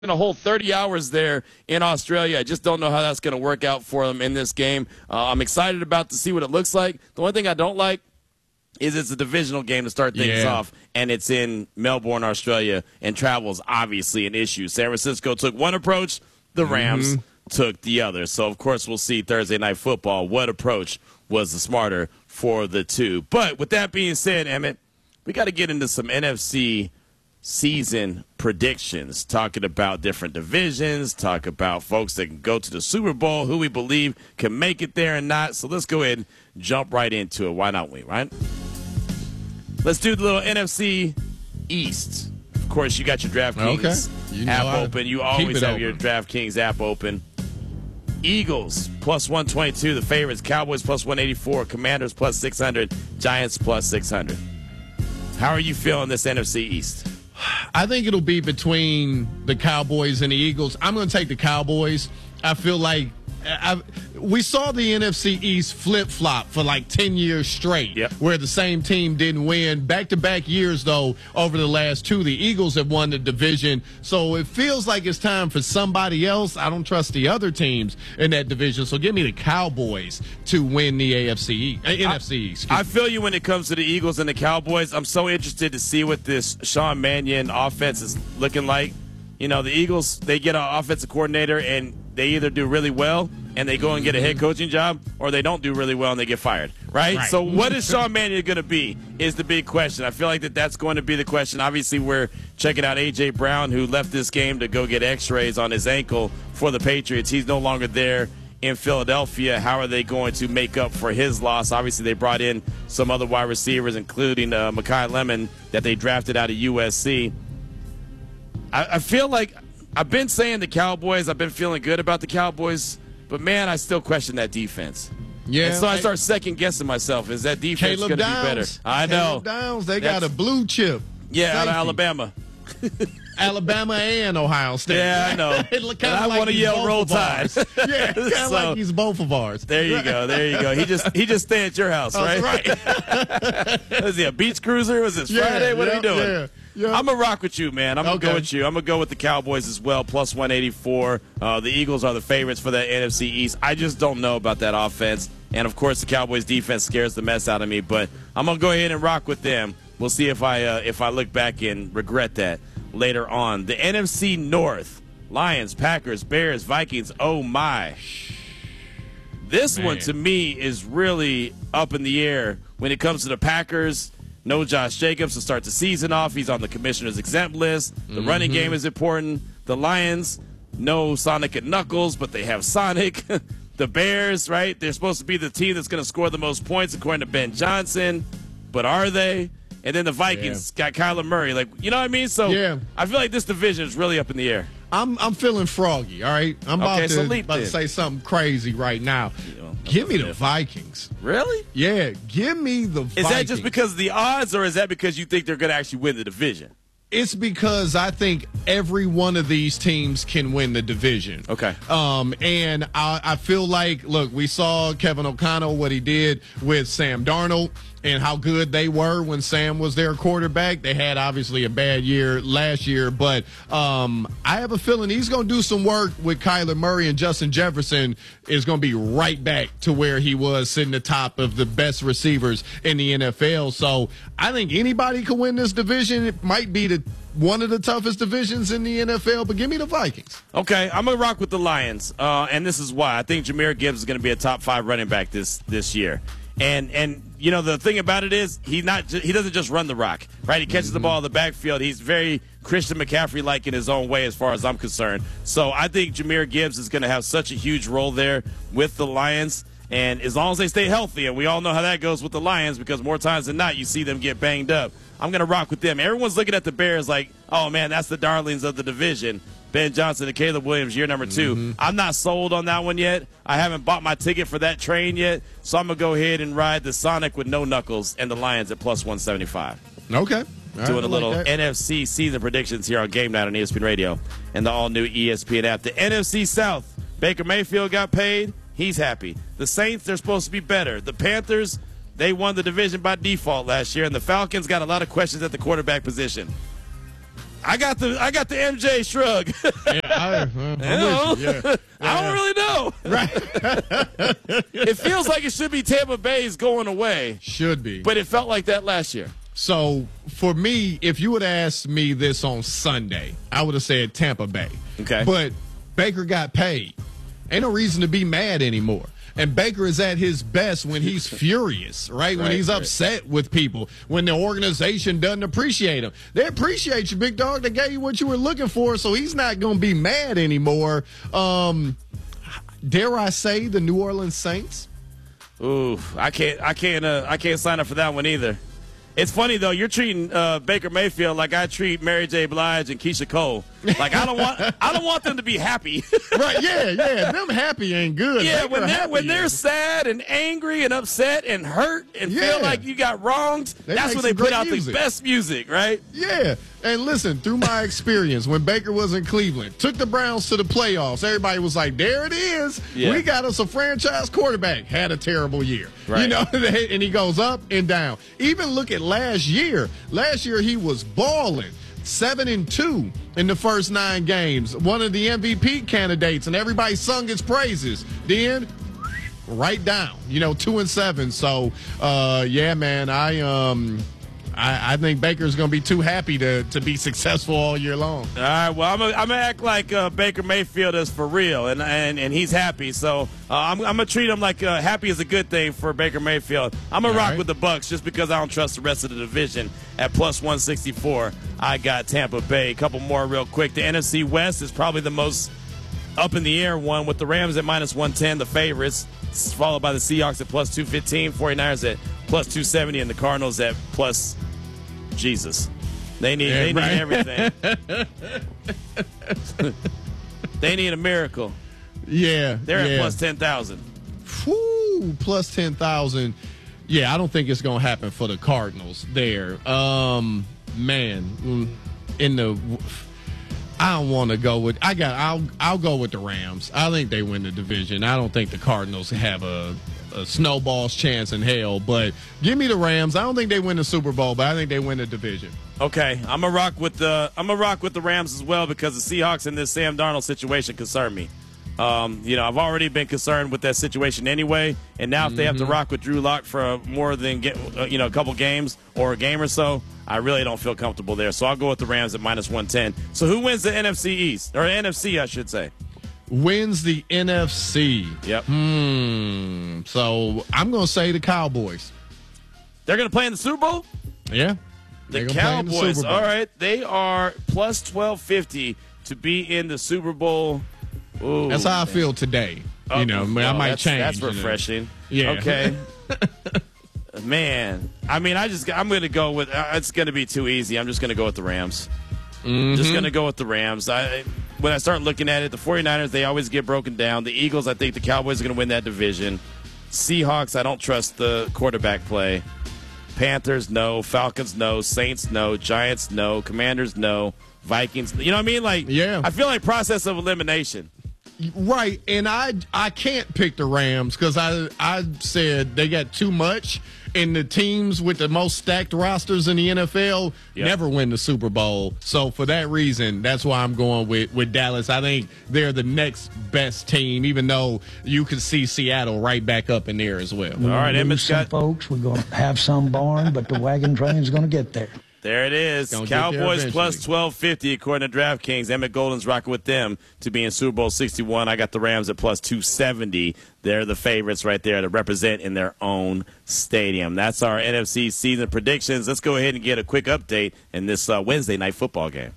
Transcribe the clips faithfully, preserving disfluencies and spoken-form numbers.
a whole thirty hours there in Australia. I just don't know how that's going to work out for them in this game. Uh, I'm excited about to see what it looks like. The one thing I don't like is it's a divisional game to start things Yeah. off, and it's in Melbourne, Australia, and travel is obviously an issue. San Francisco took one approach, the Rams Mm-hmm. took the other. So, of course, we'll see Thursday Night Football what approach was the smarter for the two. But with that being said, Emmett, we got to get into some N F C season predictions, talking about different divisions, talk about folks that can go to the Super Bowl, who we believe can make it there and not. So let's go ahead and jump right into it. Why not we, right? Let's do the little N F C East. Of course, you got your DraftKings Okay. You know app I open. You keep always it have open. your DraftKings app open. Eagles plus one twenty-two, the favorites. Cowboys plus one eighty-four. Commanders plus six hundred. Giants plus six hundred. How are you feeling this N F C East? I think it'll be between the Cowboys and the Eagles. I'm going to take the Cowboys. I feel like I, we saw the N F C East flip-flop for like ten years straight, Yep. where the same team didn't win. Back-to-back years, though, over the last two, the Eagles have won the division. So it feels like it's time for somebody else. I don't trust the other teams in that division. So give me the Cowboys to win the A F C East, uh, N F C East. I feel you when it comes to the Eagles and the Cowboys. I'm so interested to see what this Sean Mannion offense is looking like. You know, the Eagles, they get an offensive coordinator, and they either do really well and they go and get a head coaching job, or they don't do really well and they get fired, right? Right. So what is Sean Mannion going to be is the big question. I feel like that that's going to be the question. Obviously, we're checking out A J. Brown, who left this game to go get x-rays on his ankle for the Patriots. He's no longer there in Philadelphia. How are they going to make up for his loss? Obviously, they brought in some other wide receivers, including uh, Mekhi Lemon, that they drafted out of U S C. I, I feel like I've been saying the Cowboys. I've been feeling good about the Cowboys, but, man, I still question that defense. Yeah, and so I I- start second-guessing myself. Is that defense going Caleb to be better? Downs. I know. Caleb Downs, they got That's- a blue chip. Yeah, out of safety. Alabama. Alabama and Ohio State. Yeah, I know. It look And kinda I like wanna he's yell both Roll of ours. Tide. Yeah, kind of So- like he's both of ours. There you go. There you go. He just he just stay at your house, right? That's right. Was he a beach cruiser? Was it Yeah, Friday? What are yep, we doing? yeah, yep. I'm going to rock with you, man. I'm going to go Okay. with you. I'm going to go with the Cowboys as well, plus one eighty-four. Uh, the Eagles are the favorites for that N F C East. I just don't know about that offense. And, of course, the Cowboys defense scares the mess out of me. But I'm going to go ahead and rock with them. We'll see if I uh, if I look back and regret that later on. The N F C North, Lions, Packers, Bears, Vikings, oh, my. This Man. one, to me, is really up in the air when it comes to the Packers. No Josh Jacobs to start the season off. He's on the commissioner's exempt list. The Mm-hmm. running game is important. The Lions, no Sonic and Knuckles, but they have Sonic. The Bears, right? They're supposed to be the team that's going to score the most points, according to Ben Johnson. But are they? And then the Vikings got Kyler Murray. Like, you know what I mean? So Yeah. I feel like this division is really up in the air. I'm I'm feeling froggy, all right? I'm about, Okay, to, so leap about to then. say something crazy right now. Yeah, Give me the that's Vikings. Really? Yeah, give me the Vikings. Is that just because of the odds, or is that because you think they're going to actually win the division? It's because I think every one of these teams can win the division. Okay. Um, and I, I feel like, look, we saw Kevin O'Connell, what he did with Sam Darnold and how good they were when Sam was their quarterback. They had obviously a bad year last year, but um, I have a feeling he's going to do some work with Kyler Murray, and Justin Jefferson is going to be right back to where he was, sitting atop of the best receivers in the N F L. So I think anybody can win this division. It might be the one of the toughest divisions in the N F L, but give me the Vikings. Okay, I'm going to rock with the Lions, uh, and this is why. I think Jahmyr Gibbs is going to be a top five running back this this year. And, and you know, the thing about it is he not ju- he doesn't just run the rock, right? He catches the ball in the backfield. He's very Christian McCaffrey-like in his own way as far as I'm concerned. So I think Jahmyr Gibbs is going to have such a huge role there with the Lions. And as long as they stay healthy, and we all know how that goes with the Lions, because more times than not you see them get banged up, I'm going to rock with them. Everyone's looking at the Bears like, oh, man, that's the darlings of the division. Ben Johnson and Caleb Williams, year number two. Mm-hmm. I'm not sold on that one yet. I haven't bought my ticket for that train yet, so I'm going to go ahead and ride the Sonic with no Knuckles and the Lions at plus one seventy-five. Okay. All Doing right, a I little like that. N F C season predictions here on Game Night on E S P N Radio and the all-new E S P N app. The N F C South, Baker Mayfield got paid. He's happy. The Saints, they're supposed to be better. The Panthers, they won the division by default last year, and the Falcons got a lot of questions at the quarterback position. I got the I got the M J shrug. Yeah, I, uh, I'm know. with you, yeah. I don't really know. Right. It feels like it should be Tampa Bay's going away. Should be. But it felt like that last year. So, for me, if you would ask me this on Sunday, I would have said Tampa Bay. Okay. But Baker got paid. Ain't no reason to be mad anymore. And Baker is at his best when he's furious, right? When Right, he's right. upset with people, when the organization doesn't appreciate him. They appreciate you, big dog. They gave you what you were looking for, so he's not going to be mad anymore. Um, dare I say the New Orleans Saints? Ooh, I can't I can't uh, I can't sign up for that one either. It's funny though. You're treating uh, Baker Mayfield like I treat Mary J. Blige and Keisha Cole. Like I don't want I don't want them to be happy. Right? Yeah, yeah. Them happy ain't good. Yeah, Baker when they're happy when they're is- sad and angry and upset and hurt and Yeah. feel like you got wronged, They that's make when they some put great out music. the best music, right? Yeah. And listen, through my experience, when Baker was in Cleveland, took the Browns to the playoffs, everybody was like, there it is. Yeah. We got us a franchise quarterback. Had a terrible year. Right. You know, and he goes up and down. Even look at last year. Last year, he was balling. Seven and two in the first nine games. One of the M V P candidates, and everybody sung his praises. Then right down, you know, two and seven. So, uh, yeah, man, I um, I, I think Baker's going to be too happy to to be successful all year long. All right, well, I'm gonna I'm gonna act like uh, Baker Mayfield is for real, and and, and he's happy. So uh, I'm I'm gonna treat him like uh, happy is a good thing for Baker Mayfield. I'm gonna All rock right. with the Bucks just because I don't trust the rest of the division. At plus one sixty-four, I got Tampa Bay. A couple more real quick. The N F C West is probably the most up in the air one, with the Rams at minus one ten, the favorites, followed by the Seahawks at plus two fifteen, 49ers at plus two seventy, and the Cardinals at plus Jesus. They need, Yeah, they right. need everything. They need a miracle. Yeah, They're yeah. at plus ten thousand. Whew, plus ten thousand. Yeah, I don't think it's going to happen for the Cardinals there. Um, man, mm, in the I don't want to go with I got I'll I'll go with the Rams. I think they win the division. I don't think the Cardinals have a, a snowball's chance in hell, but give me the Rams. I don't think they win the Super Bowl, but I think they win the division. Okay, I'm gonna rock with the I'm gonna rock with the Rams as well, because the Seahawks in this Sam Darnold situation concern me. Um, you know, I've already been concerned with that situation anyway, and now if they have to rock with Drew Lock for more than get, uh, you know, a couple games or a game or so, I really don't feel comfortable there. So I'll go with the Rams at minus one ten. So who wins the N F C East, or N F C, I should say? Wins the N F C. Yep. Hmm. So I'm going to say the Cowboys. They're gonna play in the Super Bowl. Yeah. The They're gonna play in the Cowboys. Super Bowl. All right, they are plus twelve fifty to be in the Super Bowl. Ooh, That's how I feel today. Oh, You know, I well, might that's, change. That's you know. refreshing. Yeah. Okay. Man, I mean, I just I'm going to go with. Uh, it's going to be too easy. I'm just going to go with the Rams. Mm-hmm. Just going to go with the Rams. I when I start looking at it, the 49ers, they always get broken down. The Eagles, I think the Cowboys are going to win that division. Seahawks, I don't trust the quarterback play. Panthers, no. Falcons, no. Saints, no. Giants, no. Commanders, no. Vikings, you know what I mean? Like, Yeah. I feel like process of elimination. Right, and I I can't pick the Rams because I I said they got too much, and the teams with the most stacked rosters in the N F L Yep. never win the Super Bowl. So for that reason, that's why I'm going with with Dallas. I think they're the next best team, even though you could see Seattle right back up in there as well. All right, Lose Emmett's some got. folks. We're going to have some barn, but the wagon train's going to get there. There it is. Gonna get there Cowboys plus eventually. twelve fifty according to DraftKings. Emmett Golden's rocking with them to be in Super Bowl sixty-one. I got the Rams at plus two seventy. They're the favorites right there to represent in their own stadium. That's our N F C season predictions. Let's go ahead and get a quick update in this uh, Wednesday night football game.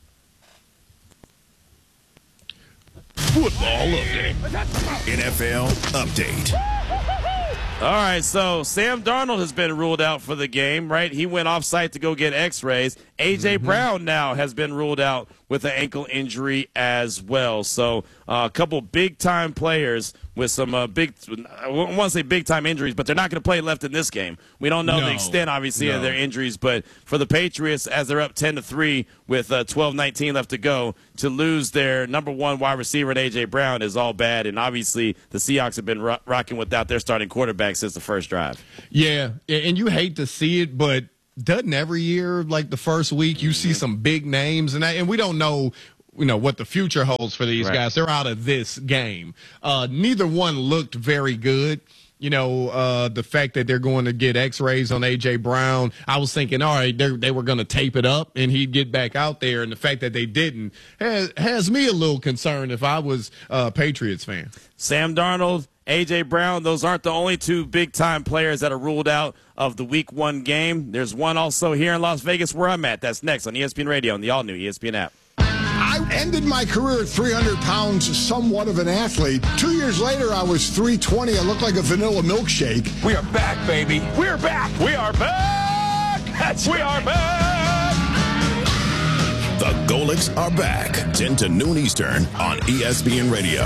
Football update. N F L update. All right, so Sam Darnold has been ruled out for the game, right? He went off-site to go get x-rays. A J. Mm-hmm. Brown now has been ruled out with an ankle injury as well. So uh, a couple big-time players with some uh, big – I won't want to say big-time injuries, but they're not going to play left in this game. We don't know No. the extent, obviously, No. of their injuries, but for the Patriots, as they're up ten to three with uh, twelve nineteen left to go, to lose their number one wide receiver in A J. Brown is all bad. And obviously the Seahawks have been ro- rocking without their starting quarterback since the first drive. Yeah, and you hate to see it, but doesn't every year, like the first week, you see some big names, and, I, and we don't know, you know, what the future holds for these right. guys. They're out of this game. Uh, neither one looked very good. You know, uh, the fact that they're going to get x-rays on A J. Brown, I was thinking, all right, they were going to tape it up and he'd get back out there. And the fact that they didn't has, has me a little concerned if I was a Patriots fan. Sam Darnold, A J. Brown, those aren't the only two big-time players that are ruled out of the week one game. There's one also here in Las Vegas where I'm at. That's next on E S P N Radio and the all-new E S P N app. I ended my career at three hundred pounds, somewhat of an athlete. Two years later, I was three twenty. I looked like a vanilla milkshake. We are back, baby. We're back. We are back. That's we are back. The Golics are back. ten to noon Eastern on E S P N Radio.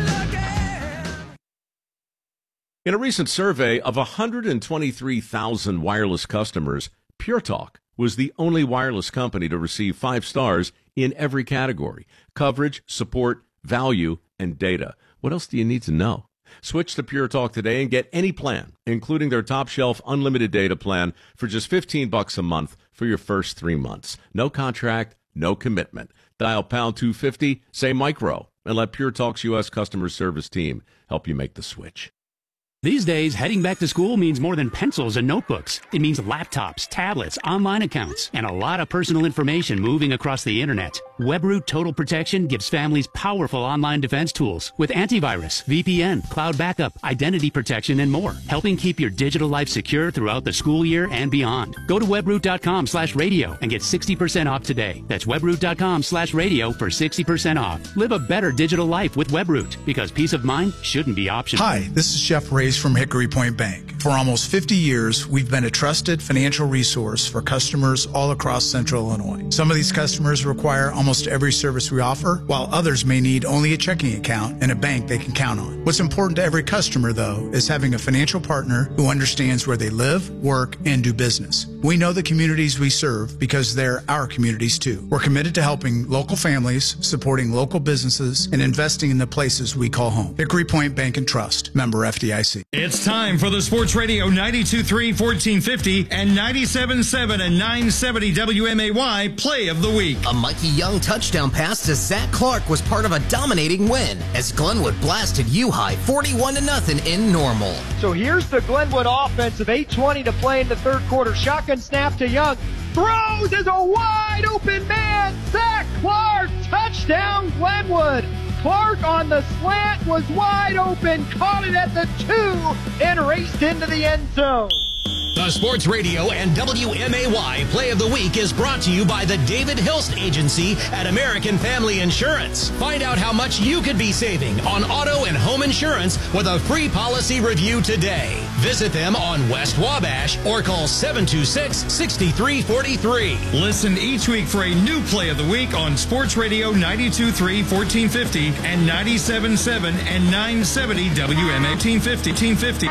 In a recent survey of one hundred twenty-three thousand wireless customers, Pure Talk was the only wireless company to receive five stars in every category: coverage, support, value, and data. What else do you need to know? Switch to Pure Talk today and get any plan, including their top shelf unlimited data plan, for just fifteen bucks a month for your first three months. No contract, no commitment. Dial pound two fifty, say micro, and let Pure Talk's U S customer service team help you make the switch. These days, heading back to school means more than pencils and notebooks. It means laptops, tablets, online accounts, and a lot of personal information moving across the internet. WebRoot Total Protection gives families powerful online defense tools with antivirus, V P N, cloud backup, identity protection, and more, helping keep your digital life secure throughout the school year and beyond. Go to webroot.com slash radio and get sixty percent off today. That's webroot.com slash radio for sixty percent off. Live a better digital life with WebRoot, because peace of mind shouldn't be optional. Hi, this is Jeff Reyes from Hickory Point Bank. For almost fifty years, we've been a trusted financial resource for customers all across Central Illinois. Some of these customers require almost every service we offer, while others may need only a checking account and a bank they can count on. What's important to every customer, though, is having a financial partner who understands where they live, work, and do business. We know the communities we serve because they're our communities, too. We're committed to helping local families, supporting local businesses, and investing in the places we call home. Hickory Point Bank and Trust, member F D I C. It's time for the Sports Radio ninety-two point three, fourteen fifty and ninety-seven point seven and nine seventy W M A Y Play of the Week. A Mikey Young touchdown pass to Zach Clark was part of a dominating win as Glenwood blasted U-High forty-one to nothing in Normal. So here's the Glenwood offense of eight twenty to play in the third quarter. Shotgun snap to Young. Throws as a wide open man. Zach Clark, touchdown Glenwood. Clark on the slant was wide open, caught it at the two, and raced into the end zone. The Sports Radio and W M A Y Play of the Week is brought to you by the David Hilst Agency at American Family Insurance. Find out how much you could be saving on auto and home insurance with a free policy review today. Visit them on West Wabash or call seven two six, six three four three. Listen each week for a new Play of the Week on Sports Radio ninety-two point three, fourteen fifty and ninety-seven point seven and nine seventy W M A eighteen fifty.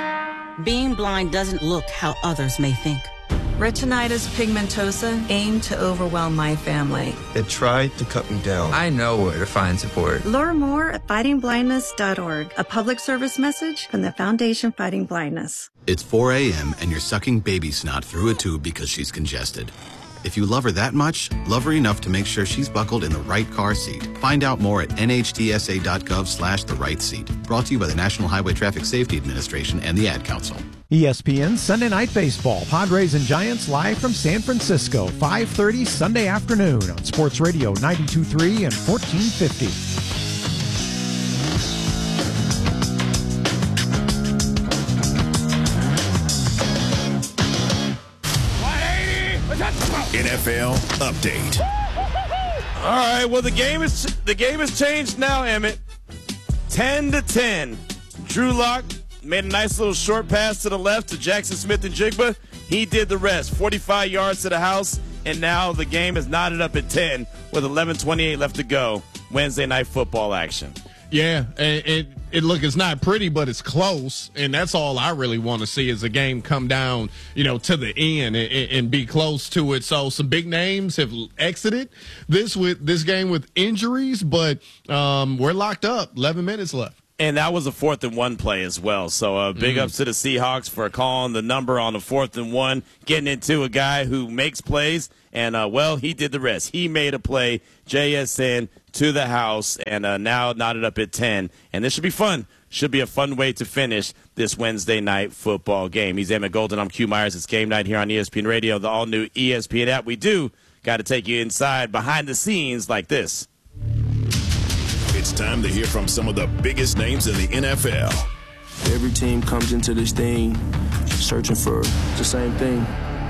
Being blind doesn't look how others may think. Retinitis pigmentosa aimed to overwhelm my family. It tried to cut me down. I know where to find support. Learn more at fighting blindness dot org, a public service message from the Foundation Fighting Blindness. It's four a.m. and you're sucking baby snot through a tube because she's congested. If you love her that much, love her enough to make sure she's buckled in the right car seat. Find out more at N H T S A dot gov slash the right seat. Brought to you by the National Highway Traffic Safety Administration and the Ad Council. E S P N Sunday Night Baseball. Padres and Giants live from San Francisco. five thirty Sunday afternoon on Sports Radio ninety-two point three and fourteen fifty. N F L Update. All right, well, the game is the game has changed now, Emmett. ten to ten. Drew Lock made a nice little short pass to the left to Jackson Smith and Jigba. He did the rest. forty-five yards to the house, and now the game is knotted up at ten with eleven twenty-eight left to go. Wednesday night football action. Yeah, it, it, it look, it's not pretty, but it's close, and that's all I really want to see is a game come down, you know, to the end and, and be close to it. So some big names have exited this with this game with injuries, but um, we're locked up. eleven minutes left. And that was a fourth and one play as well. So uh, big Mm. ups to the Seahawks for calling the number on the fourth and one, getting into a guy who makes plays. And, uh, well, he did the rest. He made a play, J S N to the house, and uh, now knotted up at ten. And this should be fun. Should be a fun way to finish this Wednesday night football game. He's Emmett Golden. I'm Q Myers. It's game night here on E S P N Radio, the all-new E S P N app. We do got to take you inside behind the scenes like this. It's time to hear from some of the biggest names in the N F L. Every team comes into this thing searching for the same thing.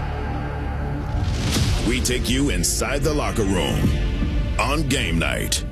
We take you inside the locker room on game night.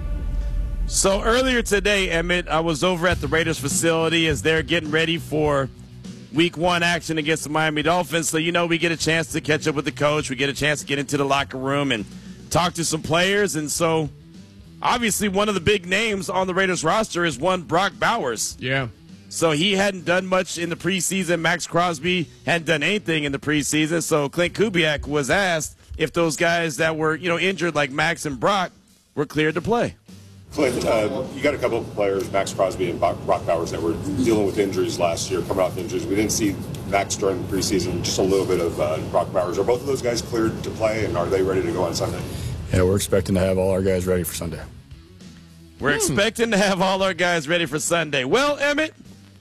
So earlier today, Emmett, I was over at the Raiders facility as they're getting ready for week one action against the Miami Dolphins. So, you know, we get a chance to catch up with the coach. We get a chance to get into the locker room and talk to some players. And so, obviously, one of the big names on the Raiders roster is one Brock Bowers. Yeah. So he hadn't done much in the preseason. Max Crosby hadn't done anything in the preseason. So Clint Kubiak was asked if those guys that were, you know, injured like Max and Brock were cleared to play. Clint, uh, you got a couple of players, Max Crosby and Brock Bowers, that were dealing with injuries last year, coming off injuries. We didn't see Max during the preseason, just a little bit of uh, Brock Bowers. Are both of those guys cleared to play, and are they ready to go on Sunday? Yeah, we're expecting to have all our guys ready for Sunday. We're hmm. expecting to have all our guys ready for Sunday. Well, Emmett,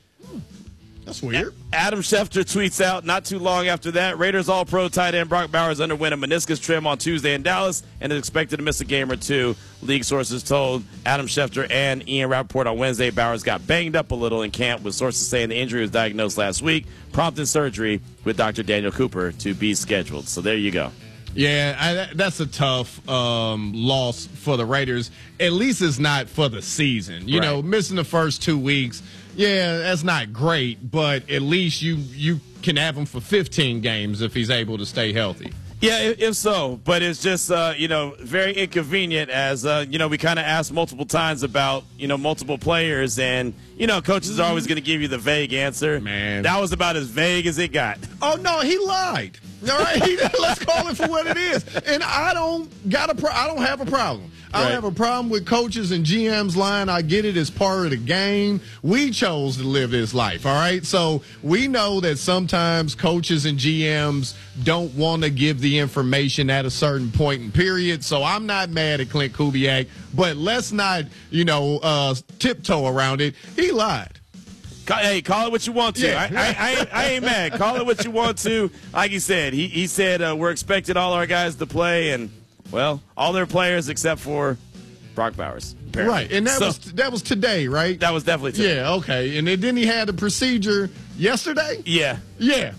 that's weird. Adam Schefter tweets out not too long after that, Raiders All-Pro tight end Brock Bowers underwent a meniscus trim on Tuesday in Dallas and is expected to miss a game or two. League sources told Adam Schefter and Ian Rappaport on Wednesday Bowers got banged up a little in camp, with sources saying the injury was diagnosed last week, prompting surgery with Doctor Daniel Cooper to be scheduled. So there you go. Yeah, I, that's a tough um, loss for the Raiders. At least it's not for the season. You Right. know, missing the first two weeks, yeah, that's not great, but at least you you can have him for fifteen games if he's able to stay healthy. Yeah, if, if so. But it's just, uh, you know, very inconvenient as, uh, you know, we kind of asked multiple times about, you know, multiple players. And, you know, coaches are always going to give you the vague answer. Man. That was about as vague as it got. Oh, no, he lied. All right, he, let's call it for what it is. And I don't got a pro- I don't have a problem. I don't Right. have a problem with coaches and G Ms lying. I get it as part of the game. We chose to live this life, all right? So we know that sometimes coaches and G Ms don't want to give the information at a certain point in period. So I'm not mad at Clint Kubiak, but let's not, you know, uh, tiptoe around it. He lied. Hey, call it what you want to. Yeah. I, I, I, ain't, I ain't mad. Call it what you want to. Like he said, he, he said uh, we're expecting all our guys to play, and, well, all their players except for Brock Bowers. Apparently. Right, and that So, was that was today, right? That was definitely today. Yeah, okay. And then, then he had the procedure yesterday? Yeah. Yeah.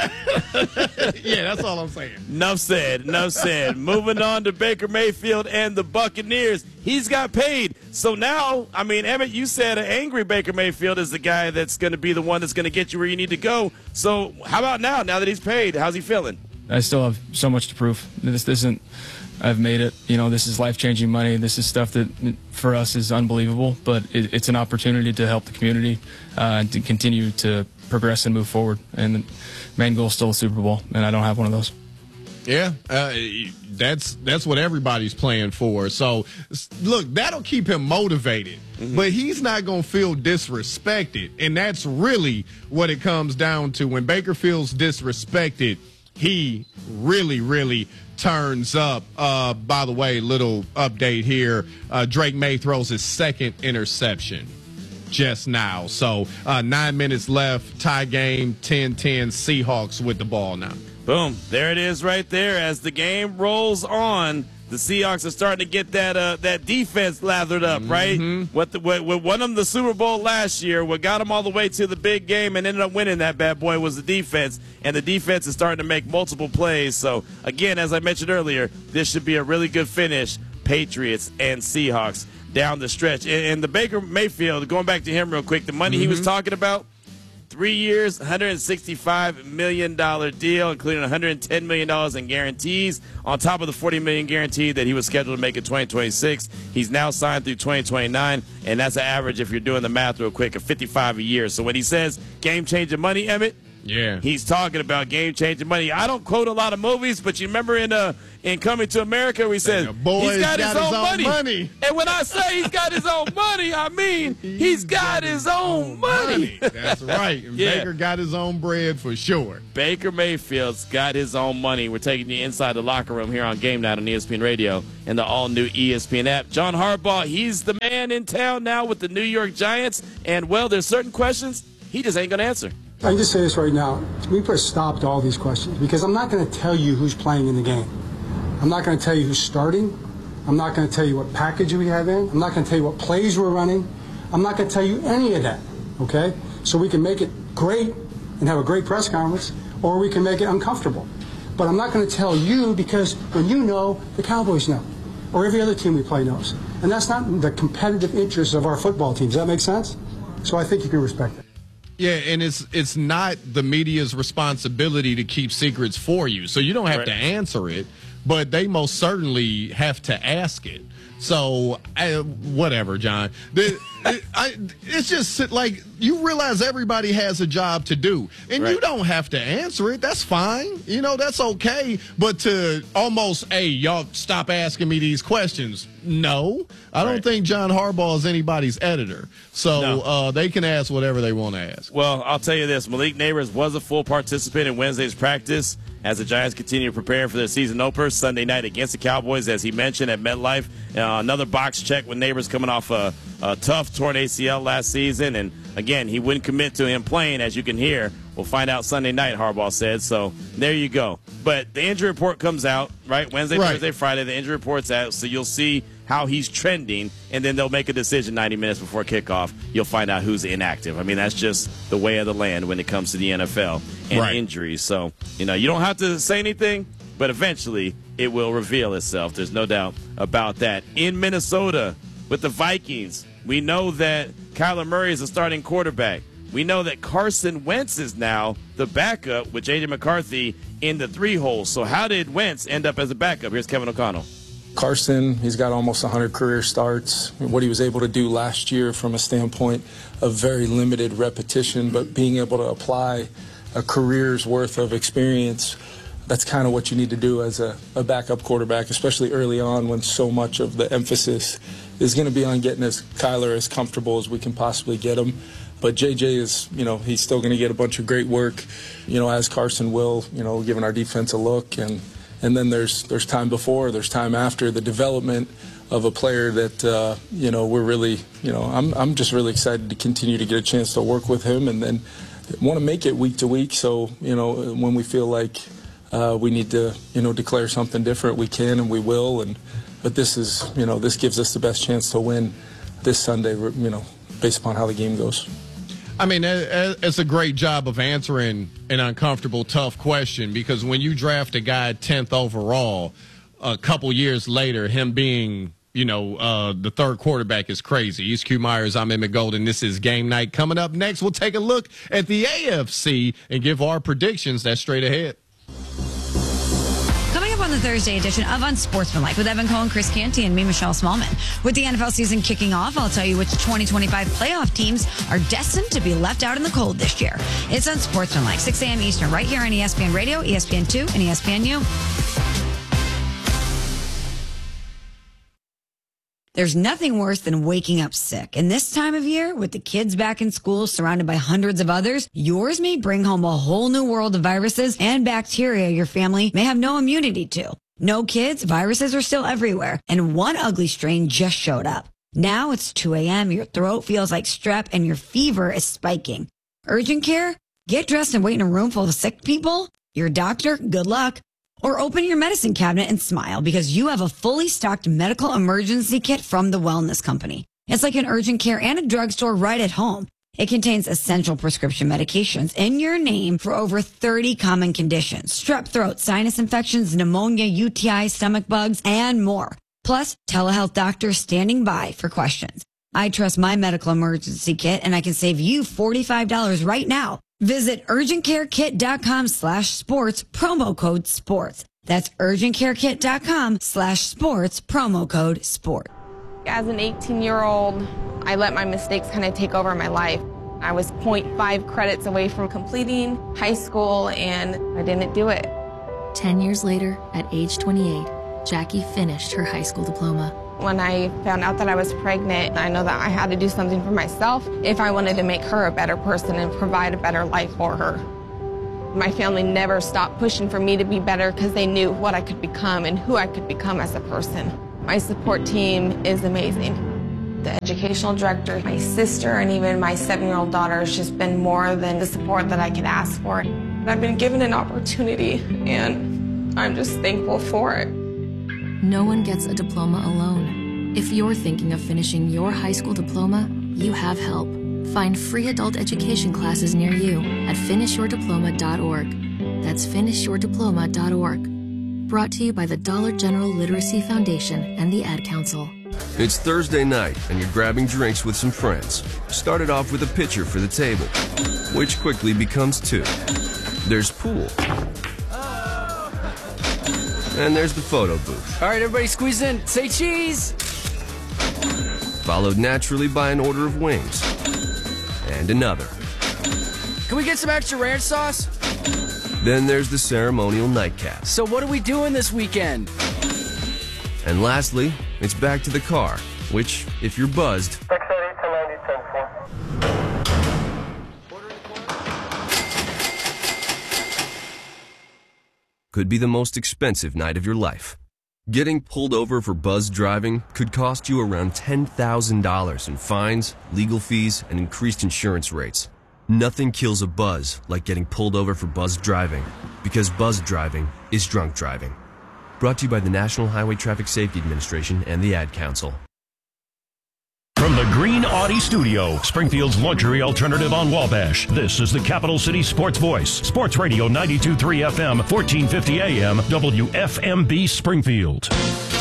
Yeah, that's all I'm saying. Enough said. Enough said. Moving on to Baker Mayfield and the Buccaneers. He's got paid. So now, I mean, Emmett, you said an angry Baker Mayfield is the guy that's going to be the one that's going to get you where you need to go. So how about now, now that he's paid? How's he feeling? I still have so much to prove. This isn't, I've made it. You know, this is life-changing money. This is stuff that for us is unbelievable, but it, it's an opportunity to help the community uh, and to continue to progress and move forward. And the main goal is still a Super Bowl, and I don't have one of those. Yeah, uh, that's that's what everybody's playing for. So, look, that'll keep him motivated, mm-hmm. but he's not going to feel disrespected, and that's really what it comes down to. When Baker feels disrespected, he really, really turns up. Uh, by the way, little update here. Uh, Drake May throws his second interception just now. So uh, nine minutes left, tie game, ten ten, Seahawks with the ball now. Boom. There it is right there. As the game rolls on, the Seahawks are starting to get that uh, that defense lathered up, mm-hmm. right? What, the, what, what won them the Super Bowl last year, what got them all the way to the big game and ended up winning that bad boy was the defense, and the defense is starting to make multiple plays. So, again, as I mentioned earlier, this should be a really good finish, Patriots and Seahawks down the stretch. And, and the Baker Mayfield, going back to him real quick, the money mm-hmm. he was talking about, three years, one hundred sixty-five million dollars deal, including one hundred ten million dollars in guarantees, on top of the forty million dollars guarantee that he was scheduled to make in twenty twenty-six. He's now signed through twenty twenty-nine, and that's an average, if you're doing the math real quick, of fifty-five a year. So when he says game-changing money, Emmett, yeah, he's talking about game-changing money. I don't quote a lot of movies, but you remember in uh, in Coming to America, we said he's got, got his, own, his own money. money. And when I say he's got his own money, I mean he's, he's got, got his own, own money. money. That's right. And yeah. Baker got his own bread for sure. Baker Mayfield's got his own money. We're taking you inside the locker room here on Game Night on E S P N Radio and the all-new E S P N app. John Harbaugh, he's the man in town now with the New York Giants. And, well, there's certain questions he just ain't going to answer. I can just say this right now. We put a stop to all these questions because I'm not going to tell you who's playing in the game. I'm not going to tell you who's starting. I'm not going to tell you what package we have in. I'm not going to tell you what plays we're running. I'm not going to tell you any of that, okay? So we can make it great and have a great press conference, or we can make it uncomfortable. But I'm not going to tell you because when you know, the Cowboys know, or every other team we play knows. And that's not the competitive interests of our football team. Does that make sense? So I think you can respect it. Yeah, and it's it's not the media's responsibility to keep secrets for you. So you don't have right. to answer it, but they most certainly have to ask it. So, I, whatever, John. The, it, I, it's just like you realize everybody has a job to do, and right. you don't have to answer it. That's fine. You know, that's okay. But to almost, hey, y'all stop asking me these questions. No, I don't right. think John Harbaugh is anybody's editor. So no. uh, they can ask whatever they want to ask. Well, I'll tell you this. Malik Neighbors was a full participant in Wednesday's practice as the Giants continue to prepare for their season opener Sunday night against the Cowboys, as he mentioned, at MetLife. Uh, another box check with Neighbors coming off a, a tough torn A C L last season. And, again, he wouldn't commit to him playing, as you can hear. We'll find out Sunday night, Harbaugh said. So there you go. But the injury report comes out, right, Wednesday, right. Thursday, Friday. The injury report's out, so you'll see how he's trending, and then they'll make a decision ninety minutes before kickoff. You'll find out who's inactive. I mean, that's just the way of the land when it comes to the N F L and right. injuries. So, you know, you don't have to say anything, but eventually it will reveal itself. There's no doubt about that. In Minnesota with the Vikings, we know that Kyler Murray is a starting quarterback. We know that Carson Wentz is now the backup with J J McCarthy in the three hole. So how did Wentz end up as a backup? Here's Kevin O'Connell. Carson, he's got almost one hundred career starts. What he was able to do last year from a standpoint of very limited repetition, but being able to apply a career's worth of experience, that's kind of what you need to do as a, a backup quarterback, especially early on when so much of the emphasis is going to be on getting as Kyler as comfortable as we can possibly get him. But J J is, you know, he's still going to get a bunch of great work, you know, as Carson will, you know, giving our defense a look. And And then there's there's time before, there's time after, the development of a player that, uh, you know, we're really, you know, I'm I'm just really excited to continue to get a chance to work with him and then want to make it week to week. So, you know, when we feel like uh, we need to, you know, declare something different, we can and we will. And but this is, you know, this gives us the best chance to win this Sunday, you know, based upon how the game goes. I mean, it's a great job of answering an uncomfortable, tough question, because when you draft a guy tenth overall, a couple years later, him being, you know, uh, the third quarterback is crazy. He's Q Myers. I'm Emmett Golden. This is Game Night. Coming up next, we'll take a look at the A F C and give our predictions. That's straight ahead. On the Thursday edition of Unsportsmanlike with Evan Cohen, Chris Canty, and me, Michelle Smallman. With the N F L season kicking off, I'll tell you which twenty twenty-five playoff teams are destined to be left out in the cold this year. It's Unsportsmanlike, six a.m. Eastern, right here on E S P N Radio, E S P N two, and E S P N U. There's nothing worse than waking up sick. And this time of year, with the kids back in school surrounded by hundreds of others, yours may bring home a whole new world of viruses and bacteria your family may have no immunity to. No kids, viruses are still everywhere. And one ugly strain just showed up. Now it's two a.m., your throat feels like strep, and your fever is spiking. Urgent care? Get dressed and wait in a room full of sick people? Your doctor? Good luck. Or open your medicine cabinet and smile because you have a fully stocked medical emergency kit from the Wellness Company. It's like an urgent care and a drugstore right at home. It contains essential prescription medications in your name for over thirty common conditions: strep throat, sinus infections, pneumonia, U T I, stomach bugs, and more. Plus, telehealth doctors standing by for questions. I trust my medical emergency kit, and I can save you forty-five dollars right now. Visit urgentcarekit.com slash sports, promo code sports. That's urgentcarekit.com slash sports, promo code sports. As an eighteen-year-old, I let my mistakes kind of take over my life. I was zero point five credits away from completing high school, and I didn't do it. Ten years later, at age twenty-eight, Jackie finished her high school diploma. When I found out that I was pregnant, I know that I had to do something for myself if I wanted to make her a better person and provide a better life for her. My family never stopped pushing for me to be better because they knew what I could become and who I could become as a person. My support team is amazing. The educational director, my sister, and even my seven-year-old daughter has just been more than the support that I could ask for. I've been given an opportunity, and I'm just thankful for it. No one gets a diploma alone. If you're thinking of finishing your high school diploma, you have help. Find free adult education classes near you at finish your diploma dot org. That's finish your diploma dot org. Brought to you by the Dollar General Literacy Foundation and the Ad Council. It's Thursday night, and you're grabbing drinks with some friends. Started off with a pitcher for the table, which quickly becomes two. There's pool. And there's the photo booth. All right, everybody squeeze in. Say cheese! Followed naturally by an order of wings. And another. Can we get some extra ranch sauce? Then there's the ceremonial nightcap. So what are we doing this weekend? And lastly, it's back to the car, which, if you're buzzed, could be the most expensive night of your life. Getting pulled over for buzz driving could cost you around ten thousand dollars in fines, legal fees, and increased insurance rates. Nothing kills a buzz like getting pulled over for buzz driving, because buzz driving is drunk driving. Brought to you by the National Highway Traffic Safety Administration and the Ad Council. From the Green Audi Studio, Springfield's luxury alternative on Wabash, this is the Capital City Sports Voice. Sports Radio ninety-two point three F M, fourteen fifty A M, W F M B Springfield.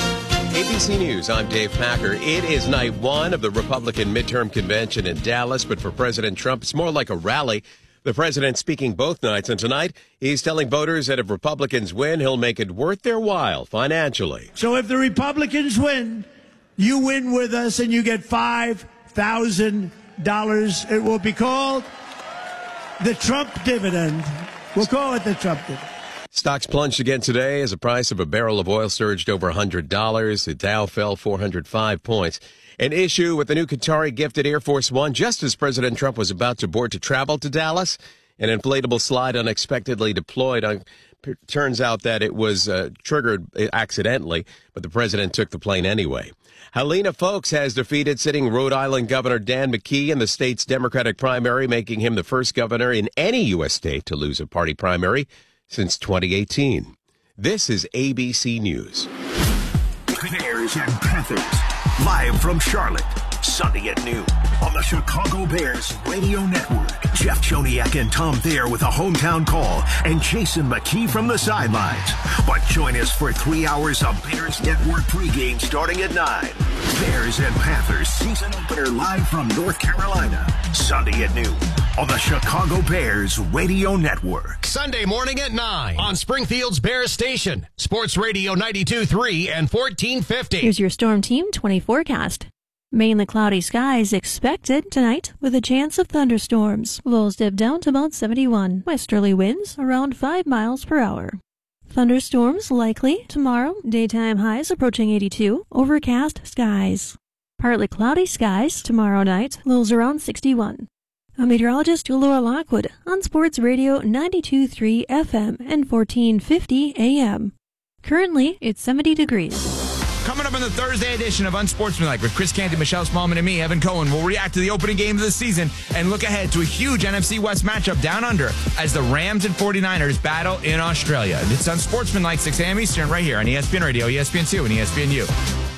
A B C News, I'm Dave Packer. It is night one of the Republican midterm convention in Dallas, but for President Trump, it's more like a rally. The president speaking both nights, and tonight he's telling voters that if Republicans win, he'll make it worth their while financially. So if the Republicans win, you win with us and you get five thousand dollars. It will be called the Trump dividend. We'll call it the Trump dividend. Stocks plunged again today as the price of a barrel of oil surged over one hundred dollars. The Dow fell four hundred five points. An issue with the new Qatari gifted Air Force One just as President Trump was about to board to travel to Dallas. An inflatable slide unexpectedly deployed. On, turns out that it was uh, triggered accidentally, but the president took the plane anyway. Helena Foulkes has defeated sitting Rhode Island Governor Dan McKee in the state's Democratic primary, making him the first governor in any U S state to lose a party primary since twenty eighteen. This is A B C News. Bears and Panthers, live from Charlotte, Sunday at noon on the Chicago Bears Radio Network. Jeff Joniak and Tom Thayer with a hometown call and Jason McKee from the sidelines. But join us for three hours of Bears Network pregame starting at nine. Bears and Panthers season opener live from North Carolina, Sunday at noon on the Chicago Bears Radio Network. Sunday morning at nine on Springfield's Bears Station, Sports Radio ninety-two point three and fourteen fifty. Here's your Storm Team twenty forecast. Mainly cloudy skies expected tonight with a chance of thunderstorms. Lows dip down to about seventy-one. Westerly winds around five miles per hour. Thunderstorms likely tomorrow. Daytime highs approaching eighty-two. Overcast skies. Partly cloudy skies tomorrow night. Lows around sixty-one. I'm meteorologist Laura Lockwood on Sports Radio ninety-two point three F M and fourteen fifty A M. Currently, it's seventy degrees. Coming up on the Thursday edition of Unsportsmanlike with Chris Canty, Michelle Smallman, and me, Evan Cohen, we'll react to the opening game of the season and look ahead to a huge N F C West matchup down under as the Rams and forty-niners battle in Australia. It's Unsportsmanlike, six A M Eastern, right here on E S P N Radio, E S P N two, and E S P N U.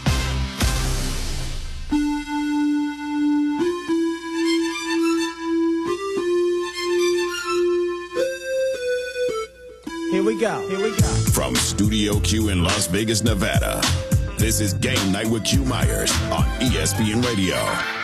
Here we go. Here we go. From Studio Q in Las Vegas, Nevada, this is Game Night with Q Myers on E S P N Radio.